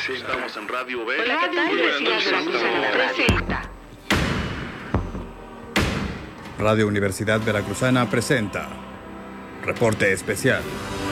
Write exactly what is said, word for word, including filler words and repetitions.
presenta. Estamos en Radio B. Hola, ¿qué tal? Universidad Veracruzana presenta. Radio Universidad Veracruzana presenta Reporte Especial.